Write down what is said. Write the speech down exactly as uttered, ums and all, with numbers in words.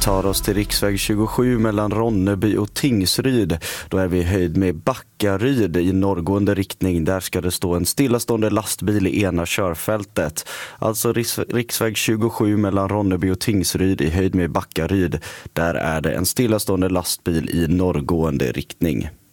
tar oss till riksväg tjugosju mellan Ronneby och Tingsryd. Då är vi i höjd med Backaryd i norrgående riktning. Där ska det stå en stillastående lastbil i ena körfältet. Alltså riksväg tjugosju mellan Ronneby och Tingsryd i höjd med Backaryd. Där är det en stillastående lastbil i norrgående riktning.